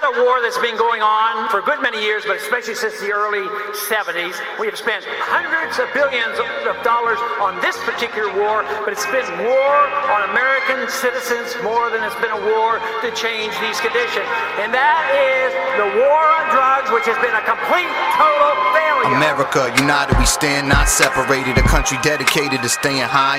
a war that's been going on for a good many years, but especially since the early 70s. We have spent hundreds of billions of dollars on this particular war, but it's been war on American citizens more than it's been a war to change these conditions. And that is the war on drugs, which has been a complete, total failure. America, united we stand, not separated. A country dedicated to staying high